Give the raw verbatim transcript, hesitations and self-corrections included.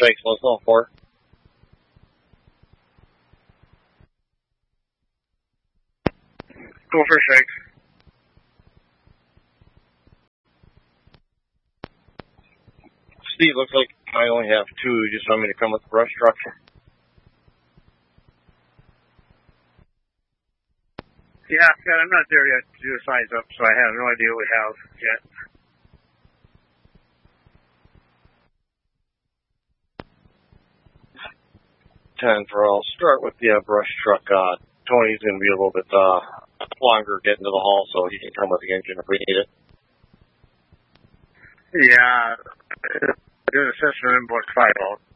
six. Let's go for it. Go for six. Steve, looks like I only have two. You just want me to come with the brush truck? Yeah, yeah, I'm not there yet to do a size up, so I have no idea what we have yet. ten for I'll start with the uh, brush truck. Uh, Tony's going to be a little bit uh, longer getting to the hall, so he can come with the engine if we need it. Yeah, there's a system in book five out.